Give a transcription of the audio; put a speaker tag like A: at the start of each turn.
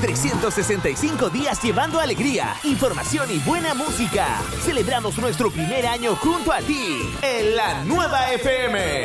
A: 365 días llevando alegría, información y buena música. Celebramos nuestro primer año junto a ti en la Nueva FM.